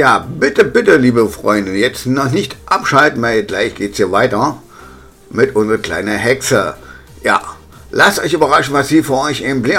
Ja, bitte, bitte, liebe Freunde, jetzt noch nicht abschalten, weil gleich geht's hier weiter mit unserer kleinen Hexe. Ja, lasst euch überraschen, was sie für euch im Player